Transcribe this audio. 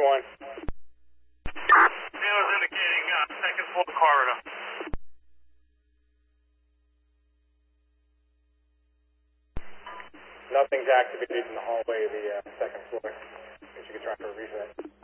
1. Taylor's indicating second floor corridor. Nothing's activated in the hallway of the second floor. I guess you could try for a reset.